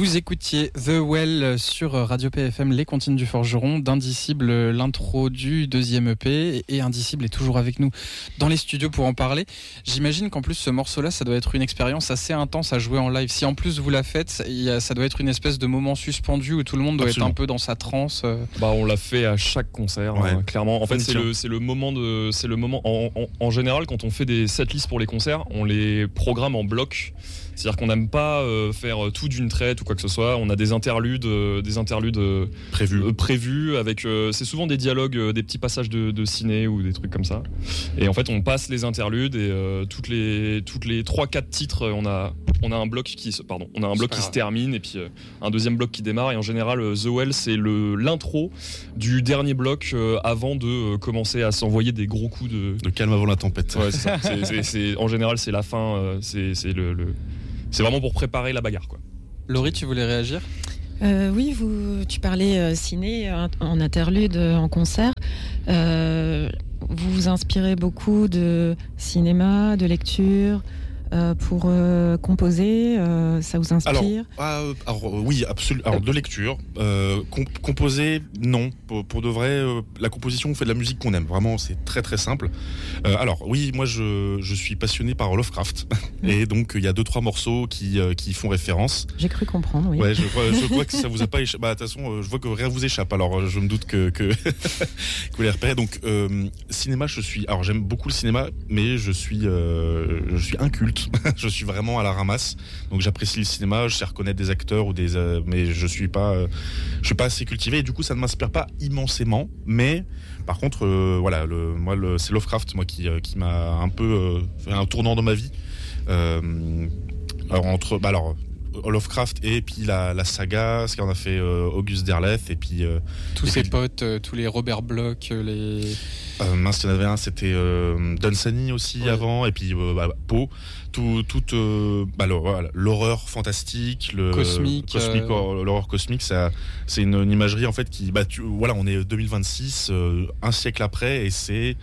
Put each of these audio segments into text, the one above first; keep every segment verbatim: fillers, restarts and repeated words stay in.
Vous écoutiez The Well sur Radio P F M, Les Comptines du Forgeron, d'Indicible, l'intro du deuxième E P, et Indicible est toujours avec nous dans les studios pour en parler. J'imagine qu'en plus ce morceau-là, ça doit être une expérience assez intense à jouer en live. Si en plus vous la faites, il y a, ça doit être une espèce de moment suspendu où tout le monde doit Absolument. être un peu dans sa transe. Bah on l'a fait à chaque concert, ouais. hein, clairement. En fait, c'est le, c'est le moment de, c'est le moment. En, en, en général, quand on fait des setlists pour les concerts, on les programme en bloc. C'est-à-dire qu'on n'aime pas euh, faire tout d'une traite ou quoi que ce soit. On a des interludes, euh, des interludes euh, prévus. Euh, prévus avec. Euh, c'est souvent des dialogues, euh, des petits passages de, de ciné ou des trucs comme ça. Et en fait, on passe les interludes et euh, toutes les toutes les trois quatre titres, on a on a un bloc qui se pardon, on a un bloc qui se termine et puis euh, un deuxième bloc qui démarre. Et en général, euh, The Well, c'est le l'intro du dernier bloc euh, avant de euh, commencer à s'envoyer des gros coups de. De calme avant la tempête. Ouais, c'est ça. c'est, c'est, c'est, en général, c'est la fin. Euh, c'est c'est le, le C'est vraiment pour préparer la bagarre, quoi. Laurie, tu voulais réagir ? euh, Oui, vous, tu parlais euh, ciné en interlude, en concert. Euh, vous vous inspirez beaucoup de cinéma, de lecture euh, pour euh, composer. Euh, ça vous inspire ? Alors, euh, alors oui, absolument. Alors de lecture, euh, comp- composer, non. Pour, pour de vrai, euh, la composition, on fait de la musique qu'on aime. Vraiment, c'est très très simple. Euh, alors oui, moi je, je suis passionné par Lovecraft mmh. et donc il y a deux trois morceaux qui euh, qui font référence. J'ai cru comprendre, oui. Ouais, je vois, je vois que ça vous a pas échappé. Bah de toute façon, je vois que rien vous échappe. Alors je me doute que que, que vous les repérez. Donc euh, cinéma, je suis. Alors j'aime beaucoup le cinéma, mais je suis euh, je suis inculte. Je suis vraiment à la ramasse. Donc j'apprécie le cinéma, je sais reconnaître des acteurs ou des, euh, mais je suis pas, euh, je suis pas assez cultivé. Et du coup, ça ne m'inspire pas immensément. Mais par contre, euh, voilà, le, moi, le, c'est Lovecraft, moi, qui, euh, qui m'a un peu euh, fait un tournant dans ma vie. Euh, alors entre, bah alors. Lovecraft et puis la, la saga, ce qu'on a fait euh, Auguste Derleth et puis euh, tous et ses puis, potes, euh, tous les Robert Bloch, euh, les euh, mince, il y en avait un, c'était euh, Dunsany aussi oui. avant et puis euh, bah, Poe, tout, toute euh, bah, l'horreur, l'horreur fantastique, le cosmique, cosmique euh... l'horreur cosmique, ça, c'est une, une imagerie en fait qui, bah, tu, voilà, on est deux mille vingt-six, euh, un siècle après et c'est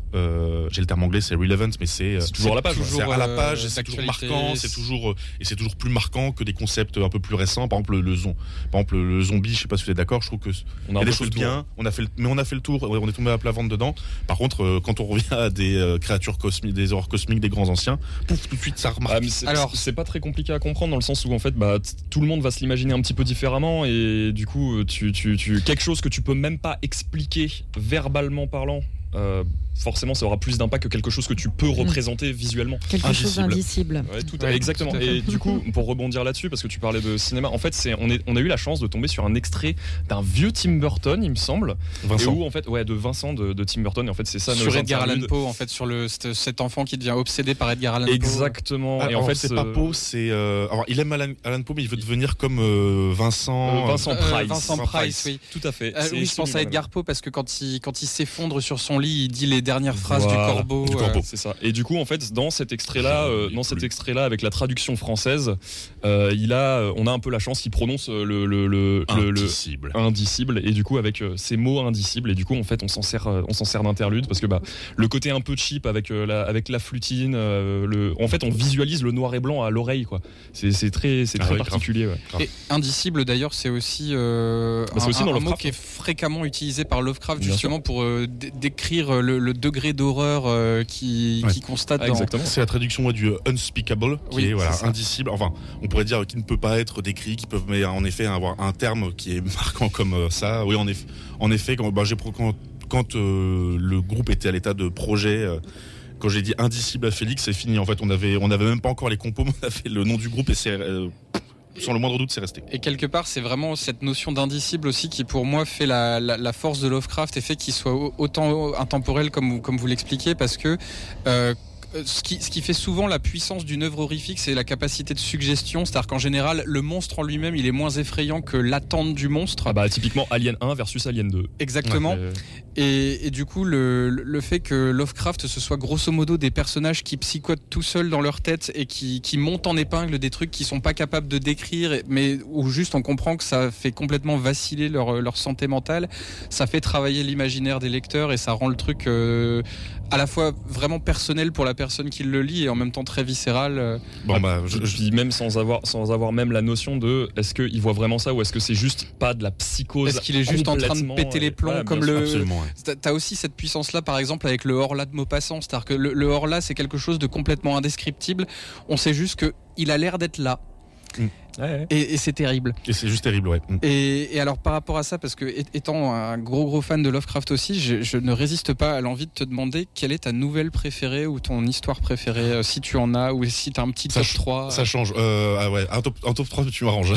Euh, j'ai le terme anglais, c'est relevant, mais c'est, c'est toujours à la page. C'est à la page, euh, c'est toujours marquant, c'est toujours et c'est toujours plus marquant que des concepts un peu plus récents. Par exemple, le, le zon, par exemple le zombie, je sais pas si vous êtes d'accord. Je trouve que on a, y a des choses bien. On a fait, le, mais on a fait le tour. On est tombé à plat ventre dedans. Par contre, euh, quand on revient à des euh, créatures cosmiques, des horreurs cosmiques, des grands anciens, pouf, tout de suite ça remarque. Ah, mais c'est, Alors, c'est pas très compliqué à comprendre dans le sens où en fait, bah, t- tout le monde va se l'imaginer un petit peu différemment et du coup, tu, tu, tu, quelque chose que tu peux même pas expliquer verbalement parlant. Euh, forcément ça aura plus d'impact que quelque chose que tu peux représenter visuellement. Quelque indicible. chose d'indicible. Ouais, tout, ouais, exactement. Tout et du coup, pour rebondir là-dessus, parce que tu parlais de cinéma, en fait, c'est, on, est, on a eu la chance de tomber sur un extrait d'un vieux Tim Burton, il me semble. Vincent. Et où, en fait, ouais, de Vincent de, de Tim Burton. Et en fait, c'est ça. Sur Edgar Allan Poe, en fait, sur le, cet enfant qui devient obsédé par Edgar Allan Poe. Exactement. Ah, et en fait, c'est, c'est pas Poe, c'est. Euh, alors, il aime Alan, Allan Poe, mais il veut devenir comme euh, Vincent. Euh, Vincent Price. Euh, Vincent Price, oui. Tout à fait. Euh, oui, je pense à Edgar Poe parce que quand il, quand il s'effondre sur son lit, il dit les dernières phrases voilà. du corbeau. Du corbeau. Euh, c'est ça. Et du coup, en fait, dans cet extrait-là, euh, dans cet extrait-là, avec la traduction française, euh, il a, on a un peu la chance qu'il prononce le le le indicible. le indicible. Et du coup, avec euh, ces mots indicibles, et du coup, en fait, on s'en sert, euh, on s'en sert d'interlude parce que bah, le côté un peu cheap avec euh, la, avec la flutine, euh, le, en fait, on visualise le noir et blanc à l'oreille, quoi. C'est, c'est très, c'est très ah, oui, particulier. Ouais. Et indicible, d'ailleurs, c'est aussi, euh, bah, c'est un, aussi dans un, un Lovecraft, mot qui est fréquemment utilisé par Lovecraft justement pour euh, d- décrire le, le degré d'horreur euh, qui, ouais. qui constate. Ah, dans... Exactement. C'est la traduction ouais, du unspeakable, qui oui, est voilà indicible. Enfin, on pourrait dire qui ne peut pas être décrit, qui peut, mais en effet avoir un terme qui est marquant comme ça. Oui, en effet, en effet, quand, bah, j'ai quand, quand euh, le groupe était à l'état de projet. Euh, Quand j'ai dit indicible à Félix, c'est fini. En fait, on avait, on avait même pas encore les compos, mais on avait le nom du groupe et c'est, euh, sans le moindre doute, c'est resté. Et quelque part, c'est vraiment cette notion d'indicible aussi qui, pour moi, fait la, la, la force de Lovecraft et fait qu'il soit autant intemporel comme vous, comme vous l'expliquez, parce que euh, Ce qui, ce qui fait souvent la puissance d'une œuvre horrifique, c'est la capacité de suggestion. C'est-à-dire qu'en général, le monstre en lui-même, il est moins effrayant que l'attente du monstre. Ah bah typiquement Alien un versus Alien deux. Exactement. Ouais, et, et du coup, le, le fait que Lovecraft, ce soit grosso modo des personnages qui psychotent tout seuls dans leur tête et qui, qui montent en épingle des trucs qu'ils sont pas capables de décrire, mais où juste on comprend que ça fait complètement vaciller leur, leur santé mentale, ça fait travailler l'imaginaire des lecteurs et ça rend le truc euh, à la fois vraiment personnel pour la personne qui le lit et en même temps très viscéral. Euh... Bon bah, je, je dis même sans avoir sans avoir même la notion de est-ce qu'il voit vraiment ça ou est-ce que c'est juste pas de la psychose. Est-ce qu'il est juste en train de péter les plombs, ouais, comme le. Absolument, ouais. T'as aussi cette puissance-là, par exemple, avec le Horla de Maupassant, c'est-à-dire que le, le Horla, c'est quelque chose de complètement indescriptible. On sait juste que il a l'air d'être là. Mm. Ouais, ouais. Et, et c'est terrible. Et c'est juste terrible, ouais. Et, et alors par rapport à ça, parce que étant un gros gros fan de Lovecraft aussi, je, je ne résiste pas à l'envie de te demander quelle est ta nouvelle préférée ou ton histoire préférée, euh, si tu en as, ou si tu as un petit ça top ch- trois. Ça change. Euh, ah ouais, un top, un top trois, tu m'arranges.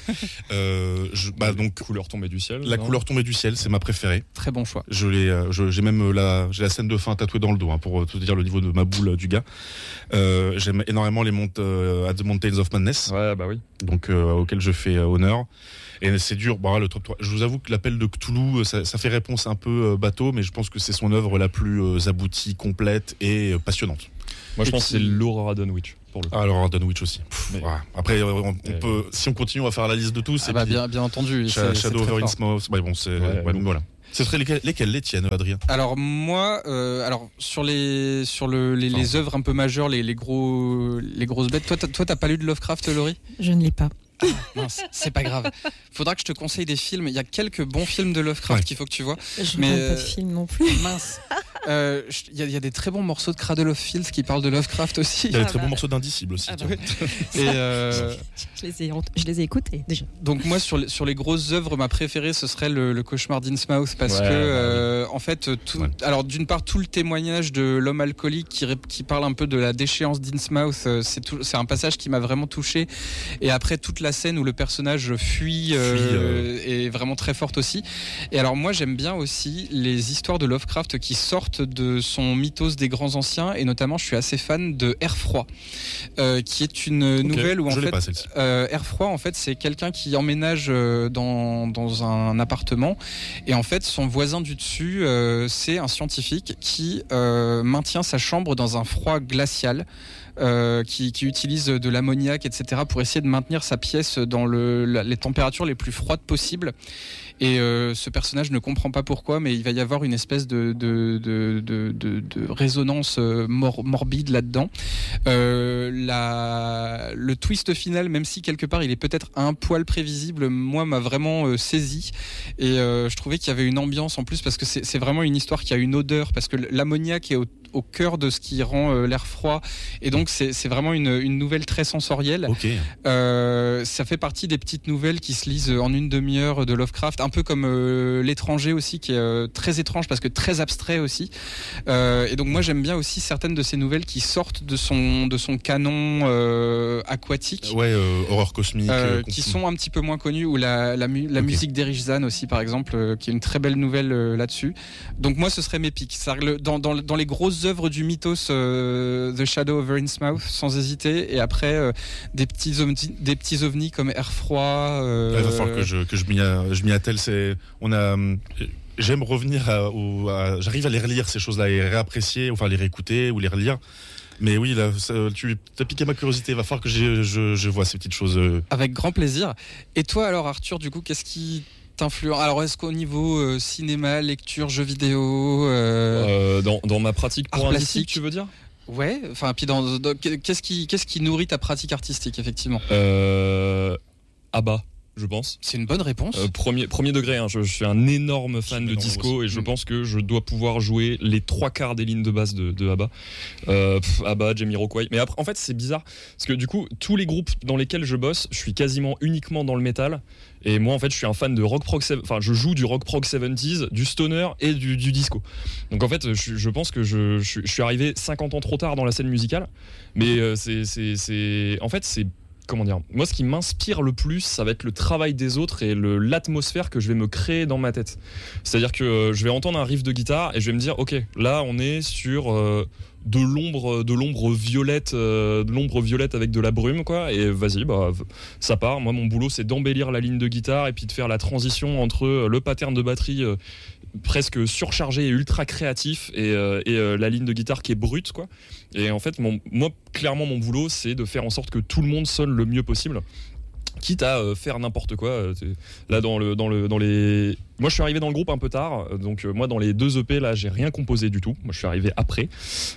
euh, je, bah donc, couleur tombée du ciel. La non couleur tombée du ciel, c'est ma préférée. Très bon choix. Je l'ai, euh, je, j'ai même la, j'ai la scène de fin tatouée dans le dos, hein, pour te dire le niveau de ma boule euh, du gars. Euh, j'aime énormément les mont- euh, At the Mountains of Madness. Ouais, bah oui. Donc euh, auquel je fais euh, honneur. Et c'est dur. Bon, le top trois. Je vous avoue que l'appel de Cthulhu, ça, ça fait réponse un peu euh, bateau, mais je pense que c'est son œuvre la plus euh, aboutie, complète et euh, passionnante. Moi, je et pense puis... que c'est l'Aurora Dunwich. Pour le coup. Ah, alors Dunwich aussi. Pff, mais... voilà. Après, on, on mais... peut, si on continue à faire la liste de tous, ah bah, bien, bien entendu. Sh- c'est, Shadow c'est over Innsmouth. Bah, bon, c'est ouais, ouais, donc voilà. Ce seraient lesquels, lesquels les tiennes, Adrien? Alors moi, euh, alors sur les sur le, les, les œuvres un peu majeures, les, les gros les grosses bêtes. Toi, t'as, toi, t'as pas lu de Lovecraft, Laurie? Je ne lis pas. Ah, mince, c'est pas grave. Faudra que je te conseille des films. Il y a quelques bons films de Lovecraft ouais. qu'il faut que tu vois. Je mais regarde pas de films non plus. Mince. Il euh, y, y a des très bons morceaux de Cradle of Filth qui parlent de Lovecraft aussi. Il y a des ah très bah. bons morceaux d'Indicible aussi. Ah bah. Et euh... je, les ai, je les ai écoutés déjà. Donc moi sur les, sur les grosses œuvres, ma préférée ce serait le, le Cauchemar d'Innsmouth parce ouais, que euh, en fait tout, ouais. alors d'une part tout le témoignage de l'homme alcoolique qui, qui parle un peu de la déchéance d'Innsmouth, c'est, tout, c'est un passage qui m'a vraiment touché. Et après toute la scène où le personnage fuit euh, euh... est vraiment très forte aussi. Et alors moi j'aime bien aussi les histoires de Lovecraft qui sortent de son mythos des grands anciens, et notamment je suis assez fan de Air Froid, euh, qui est une okay. nouvelle où en je fait l'ai pas, euh, Air Froid en fait c'est quelqu'un qui emménage euh, dans, dans un appartement, et en fait son voisin du dessus euh, c'est un scientifique qui euh, maintient sa chambre dans un froid glacial. Euh, qui, qui utilise de l'ammoniac, et cetera, pour essayer de maintenir sa pièce dans le, la, les températures les plus froides possibles. Et euh, ce personnage ne comprend pas pourquoi, mais il va y avoir une espèce de, de, de, de, de, de résonance mor- morbide là-dedans. Euh, la, le twist final, même si quelque part il est peut-être un poil prévisible, moi m'a vraiment euh, saisi. Et euh, je trouvais qu'il y avait une ambiance en plus, parce que c'est, c'est vraiment une histoire qui a une odeur, parce que l'ammoniac est au au cœur de ce qui rend euh, l'air froid, et donc c'est, c'est vraiment une, une nouvelle très sensorielle. Okay. Euh, ça fait partie des petites nouvelles qui se lisent en une demi-heure de Lovecraft, un peu comme euh, L'étranger aussi, qui est euh, très étrange parce que très abstrait aussi. Euh, et donc moi j'aime bien aussi certaines de ces nouvelles qui sortent de son, de son canon euh, aquatique. Ouais, euh, horreur cosmique. Euh, euh, qui sont un petit peu moins connues, ou la, la, mu- la okay. musique d'Erich Zahn aussi par exemple, euh, qui est une très belle nouvelle euh, là-dessus. Donc moi ce serait mes pics. Dans, dans, dans les grosses œuvres du mythos, euh, The Shadow over Innsmouth sans hésiter, et après euh, des petits ovnis, des petits ovnis comme Air Froid. Euh, Il va falloir que je que je m'y je m'y attelle. C'est on a j'aime revenir à, au, à, j'arrive à les relire ces choses-là et réapprécier, enfin les réécouter ou les relire. Mais oui, là, ça, tu as piqué ma curiosité. Il va falloir que je, je, je vois ces petites choses. Avec grand plaisir. Et toi alors, Arthur, du coup, qu'est-ce qui t'influence? Alors, est-ce qu'au niveau euh, cinéma, lecture, jeux vidéo, euh, euh, dans, dans ma pratique pour Indicible, tu veux dire? Ouais. Enfin, puis dans, dans qu'est-ce qui qu'est-ce qui nourrit ta pratique artistique, effectivement? Euh, Abba. Je pense. C'est une bonne réponse. Euh, premier, premier degré, hein, je, je suis un énorme fan de disco aussi. Et je mmh. pense que je dois pouvoir jouer les trois quarts des lignes de base de, de ABBA. Euh, pff, ABBA, Jamiroquai. Mais après, en fait, c'est bizarre parce que du coup, tous les groupes dans lesquels je bosse, je suis quasiment uniquement dans le métal. Et moi, en fait, je suis un fan de rock prog. Enfin, je joue du rock prog soixante-dix, du stoner et du, du disco. Donc, en fait, je, je pense que je, je, je suis arrivé cinquante ans trop tard dans la scène musicale. Mais euh, c'est, c'est, c'est, en fait, c'est comment dire, moi ce qui m'inspire le plus, ça va être le travail des autres et le, l'atmosphère que je vais me créer dans ma tête. C'est-à-dire que euh, je vais entendre un riff de guitare et je vais me dire ok, là on est sur euh, de l'ombre de l'ombre violette euh, de l'ombre violette avec de la brume quoi, et vas-y bah ça part. Moi mon boulot c'est d'embellir la ligne de guitare et puis de faire la transition entre le pattern de batterie euh, presque surchargé et ultra créatif et, euh, et euh, la ligne de guitare qui est brute quoi. Et en fait mon, moi clairement mon boulot c'est de faire en sorte que tout le monde sonne le mieux possible. quitte à euh, faire n'importe quoi. Euh, là dans le dans le dans les moi je suis arrivé dans le groupe un peu tard, donc euh, moi dans les deux E P là j'ai rien composé du tout. Moi je suis arrivé après.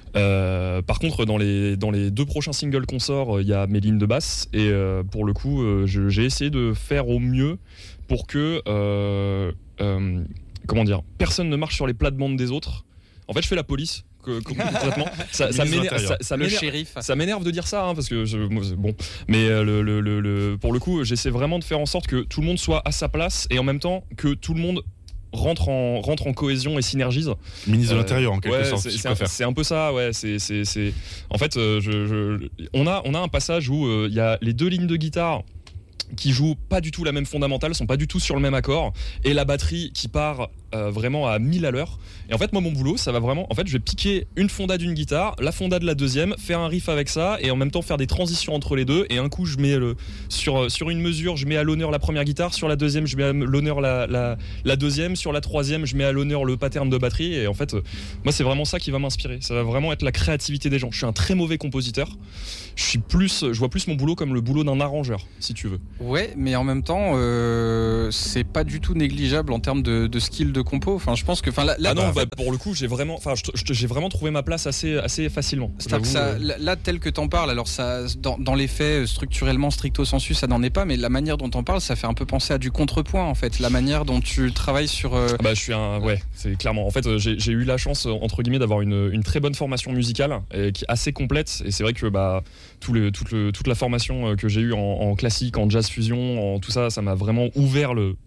Euh, par contre dans les dans les deux prochains singles qu'on sort, il y a mes lignes de basse et euh, pour le coup euh, je, j'ai essayé de faire au mieux pour que euh, euh, comment dire, personne ne marche sur les plates-bandes des autres. En fait je fais la police. Complètement. Ça, ça, m'énerve, ça, ça, m'énerve, ça m'énerve de dire ça hein, parce que je, bon, mais euh, le, le, le, le, pour le coup, j'essaie vraiment de faire en sorte que tout le monde soit à sa place et en même temps que tout le monde rentre en rentre en cohésion et synergise. Ministre de l'Intérieur en quelque ouais, sorte. C'est, c'est, un, c'est un peu ça, ouais. C'est, c'est, c'est... En fait, euh, je, je, on a on a un passage où il euh, y a les deux lignes de guitare qui jouent pas du tout la même fondamentale, sont pas du tout sur le même accord, et la batterie qui part euh, vraiment à mille à l'heure. Et en fait, moi, mon boulot, ça va vraiment. En fait, je vais piquer une fonda d'une guitare, la fonda de la deuxième, faire un riff avec ça, et en même temps faire des transitions entre les deux. Et un coup, je mets le sur sur une mesure, je mets à l'honneur la première guitare, sur la deuxième, je mets à l'honneur la la, la deuxième, sur la troisième, je mets à l'honneur le pattern de batterie. Et en fait, euh, moi, c'est vraiment ça qui va m'inspirer. Ça va vraiment être la créativité des gens. Je suis un très mauvais compositeur. Je suis plus, je vois plus mon boulot comme le boulot d'un arrangeur, si tu veux. Ouais, mais en même temps, euh, c'est pas du tout négligeable en termes de, de skill de compo. Enfin, je pense que, enfin, là, là ah non, bah, bah, pour le coup, j'ai vraiment, enfin, j'ai vraiment trouvé ma place assez, assez facilement. C'est-à-dire que ça, euh... là, tel que t'en parles, alors ça, dans, dans les faits, structurellement, stricto sensu, ça n'en est pas, mais la manière dont t'en parles, ça fait un peu penser à du contrepoint, en fait. La manière dont tu travailles sur. Euh... Ah bah, je suis un, ouais, c'est clairement. En fait, j'ai, j'ai eu la chance, entre guillemets, d'avoir une, une très bonne formation musicale, et qui est assez complète. Et c'est vrai que, bah, tout le, tout le, toute la formation que j'ai eue en, en classique, en jazz fusion, en tout ça, ça m'a vraiment ouvert le.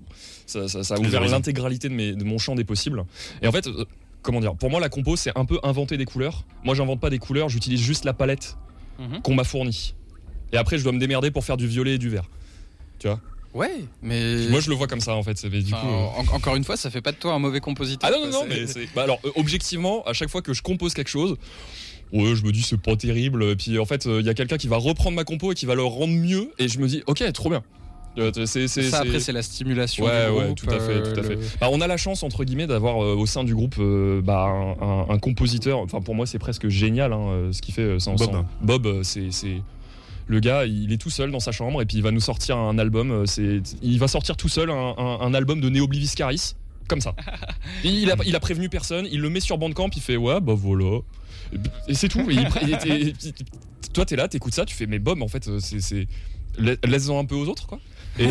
Ça, ça, ça a ouvert l'intégralité de, mes, de mon champ des possibles. Et en fait, euh, comment dire, pour moi, la compo, c'est un peu inventer des couleurs. Moi, j'invente pas des couleurs, j'utilise juste la palette mm-hmm. qu'on m'a fournie. Et après, je dois me démerder pour faire du violet et du vert. Tu vois ? Ouais, mais. Moi, je le vois comme ça, en fait. C'est, du enfin, coup, euh... en- encore une fois, ça fait pas de toi un mauvais compositeur. Ah non, non, non, c'est... mais c'est. Bah alors, euh, objectivement, à chaque fois que je compose quelque chose, ouais, je me dis, c'est pas terrible. Et puis, en fait, il euh, y a quelqu'un qui va reprendre ma compo et qui va le rendre mieux. Et je me dis, ok, trop bien. C'est, c'est, ça après c'est la stimulation ouais, du ouais, groupe, tout à fait, tout à fait. Le... Bah, on a la chance entre guillemets d'avoir euh, au sein du groupe euh, bah, un, un, un compositeur. Enfin pour moi c'est presque génial hein, ce qu'il fait sans Bob. Sans... Bob c'est, c'est le gars, il est tout seul dans sa chambre et puis il va nous sortir un album. C'est il va sortir tout seul un, un, un album de Neo Bliviscaris comme ça. il a il a prévenu personne. Il le met sur Bandcamp. Il fait ouais bah voilà et c'est tout. Et il, et, et, et, toi t'es là, t'écoutes ça, tu fais mais Bob en fait c'est, c'est... laisse-en un peu aux autres quoi. Et,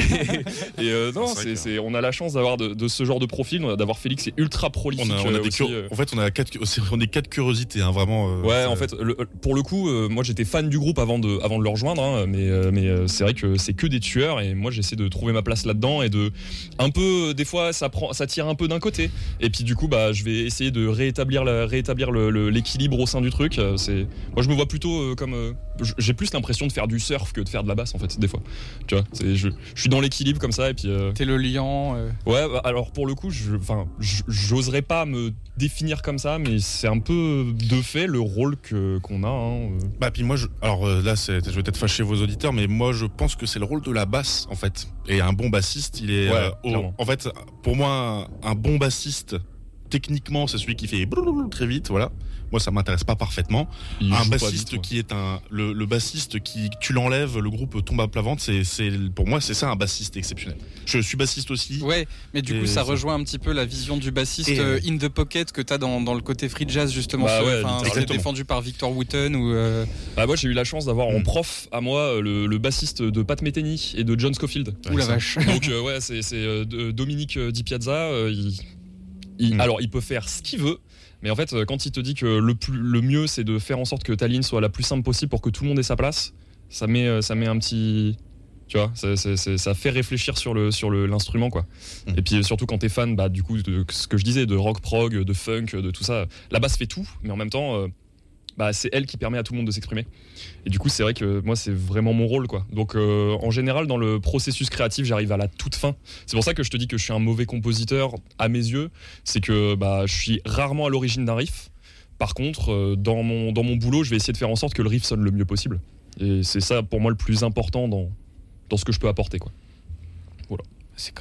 et euh, non, c'est, c'est, on a la chance d'avoir de, de ce genre de profil, d'avoir Félix, c'est ultra prolifique. On a, on a des aussi, cur- euh... En fait, on a quatre, on est quatre curiosités, hein, vraiment. Euh, ouais, en fait, le, pour le coup, euh, moi j'étais fan du groupe avant de, avant de le rejoindre, hein, mais, euh, mais euh, c'est vrai que c'est que des tueurs et moi j'essaie de trouver ma place là-dedans et de un peu, des fois ça prend, ça tire un peu d'un côté et puis du coup bah je vais essayer de réétablir, la, réétablir le, le, l'équilibre au sein du truc. C'est, moi je me vois plutôt euh, comme, euh, j'ai plus l'impression de faire du surf que de faire de la basse en fait des fois. Tu vois, c'est, je, je suis dans l'équilibre comme ça et puis. Euh... T'es le lion. Euh... Ouais, bah, alors pour le coup, je, enfin, j'oserais pas me définir comme ça, mais c'est un peu de fait le rôle que qu'on a. Hein. Bah puis moi, je, alors là, c'est, je vais peut-être fâcher vos auditeurs, mais moi, je pense que c'est le rôle de la basse en fait. Et un bon bassiste, il est. Ouais, euh, au, en fait, pour moi, un, un bon bassiste. Techniquement, c'est celui qui fait très vite, voilà. Moi, ça m'intéresse pas parfaitement. Il un bassiste vite, qui est un, le, le bassiste qui, tu l'enlèves, le groupe tombe à plat ventre. C'est, c'est, pour moi, c'est ça un bassiste exceptionnel. Je suis bassiste aussi. Ouais, mais du coup, ça c'est... rejoint un petit peu la vision du bassiste et... euh, in the pocket que t'as dans, dans le côté free jazz justement. Bah ouais, c'est défendu par Victor Wooten ou. Euh... Bah moi, j'ai eu la chance d'avoir mm. en prof à moi le, le bassiste de Pat Metheny et de John Scofield. Ouais, Ouh la vache. Donc euh, ouais, c'est, c'est euh, Dominique Di Piazza. Euh, il... Il, mmh. Alors, il peut faire ce qu'il veut, mais en fait, quand il te dit que le, plus, le mieux, c'est de faire en sorte que ta ligne soit la plus simple possible pour que tout le monde ait sa place, ça met, ça met un petit... Tu vois, ça, ça, ça, ça fait réfléchir sur, le, sur le, l'instrument, quoi. Mmh. Et puis, surtout quand t'es fan, bah, du coup, de ce que je disais, de rock prog, de funk, de tout ça, la basse fait tout, mais en même temps... Euh, bah, c'est elle qui permet à tout le monde de s'exprimer. Et du coup, c'est vrai que moi, c'est vraiment mon rôle, quoi. Donc, euh, en général, dans le processus créatif, j'arrive à la toute fin. C'est pour ça que je te dis que je suis un mauvais compositeur à mes yeux. C'est que bah, je suis rarement à l'origine d'un riff. Par contre, euh, dans mon, dans mon boulot, je vais essayer de faire en sorte que le riff sonne le mieux possible. Et c'est ça, pour moi, le plus important dans, dans ce que je peux apporter, quoi. Voilà. C'est quand même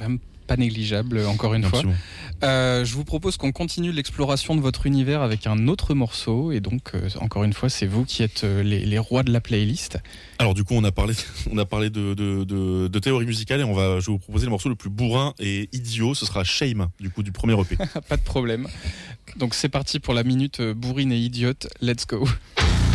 pas négligeable, encore une Absolument. fois. Euh, je vous propose qu'on continue l'exploration de votre univers avec un autre morceau. Et donc, euh, encore une fois, c'est vous qui êtes euh, les, les rois de la playlist. Alors du coup, on a parlé, on a parlé de, de, de, de théorie musicale et on va, je vais vous proposer le morceau le plus bourrin et idiot. Ce sera Shame, du coup, du premier E P. Pas de problème. Donc c'est parti pour la minute bourrine et idiote. Let's go.